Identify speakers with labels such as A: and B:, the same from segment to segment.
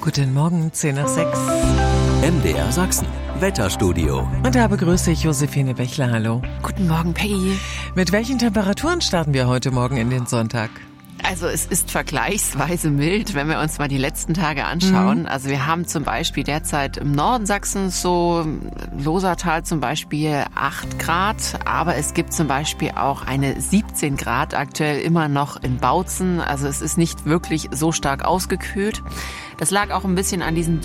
A: Guten Morgen, 10 nach 6.
B: MDR Sachsen, Wetterstudio.
A: Und da begrüße ich Josephine Bechler. Hallo.
C: Guten Morgen, Peggy.
A: Mit welchen Temperaturen starten wir heute Morgen in den Sonntag?
C: Also es ist vergleichsweise mild, wenn wir uns mal die letzten Tage anschauen. Also wir haben zum Beispiel derzeit im Norden Sachsens, so Losertal zum Beispiel 8 Grad. Aber es gibt zum Beispiel auch eine 17 Grad aktuell immer noch in Bautzen. Also es ist nicht wirklich so stark ausgekühlt. Das lag auch ein bisschen an diesen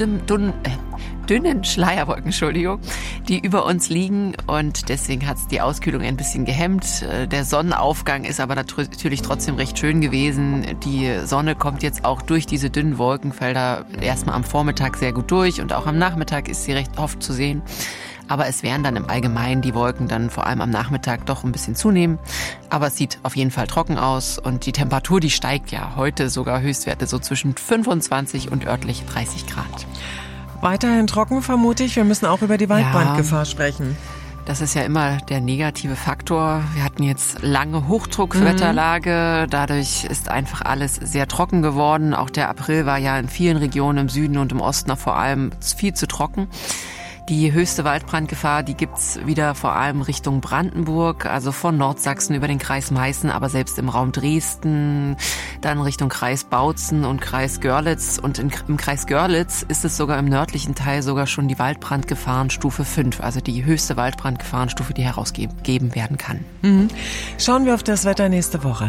C: dünnen Schleierwolken, die über uns liegen, und deswegen hat es die Auskühlung ein bisschen gehemmt. Der Sonnenaufgang ist aber natürlich trotzdem recht schön gewesen. Die Sonne kommt jetzt auch durch diese dünnen Wolkenfelder erstmal am Vormittag sehr gut durch, und auch am Nachmittag ist sie recht oft zu sehen. Aber es werden dann im Allgemeinen die Wolken dann vor allem am Nachmittag doch ein bisschen zunehmen. Aber es sieht auf jeden Fall trocken aus, und die Temperatur, die steigt ja heute sogar Höchstwerte so zwischen 25 und örtlich 30 Grad.
A: Weiterhin trocken, vermute ich. Wir müssen auch über die Waldbrandgefahr sprechen.
C: Das ist ja immer der negative Faktor. Wir hatten jetzt lange Hochdruckwetterlage. Dadurch ist einfach alles sehr trocken geworden. Auch der April war ja in vielen Regionen im Süden und im Osten vor allem viel zu trocken. Die höchste Waldbrandgefahr, die gibt's wieder vor allem Richtung Brandenburg, also von Nordsachsen über den Kreis Meißen, aber selbst im Raum Dresden, dann Richtung Kreis Bautzen und Kreis Görlitz. Und im Kreis Görlitz ist es sogar im nördlichen Teil sogar schon die Waldbrandgefahrenstufe 5, also die höchste Waldbrandgefahrenstufe, die herausgegeben werden kann.
A: Schauen wir auf das Wetter nächste Woche.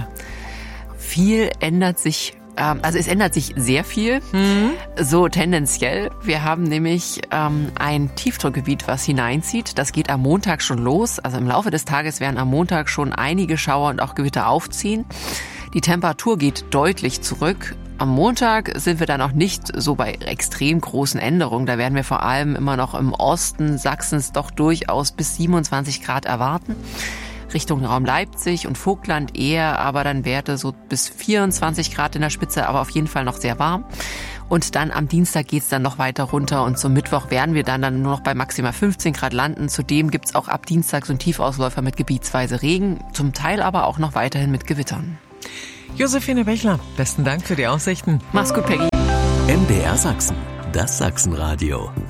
C: Viel ändert sich. Also es ändert sich sehr viel, so tendenziell. Wir haben nämlich ein Tiefdruckgebiet, was hineinzieht. Das geht am Montag schon los. Also im Laufe des Tages werden am Montag schon einige Schauer und auch Gewitter aufziehen. Die Temperatur geht deutlich zurück. Am Montag sind wir dann noch nicht so bei extrem großen Änderungen. Da werden wir vor allem immer noch im Osten Sachsens doch durchaus bis 27 Grad erwarten. Richtung Raum Leipzig und Vogtland eher, aber dann Werte so bis 24 Grad in der Spitze, aber auf jeden Fall noch sehr warm. Und dann am Dienstag geht's dann noch weiter runter, und zum Mittwoch werden wir dann nur noch bei maximal 15 Grad landen. Zudem gibt's auch ab Dienstag so einen Tiefausläufer mit gebietsweise Regen, zum Teil aber auch noch weiterhin mit Gewittern.
A: Josephine Bechler, besten Dank für die Aussichten.
C: Mach's gut, Peggy.
B: MDR Sachsen, das Sachsenradio.